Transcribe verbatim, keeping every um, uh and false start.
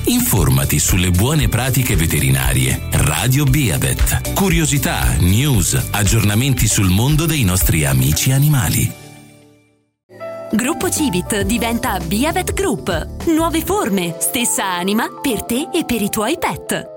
Informati sulle buone pratiche veterinarie. Radio Beavet. Curiosità, news, aggiornamenti sul mondo dei nostri amici animali. Gruppo Civit diventa Beavet Group. Nuove forme, stessa anima per te e per i tuoi pet.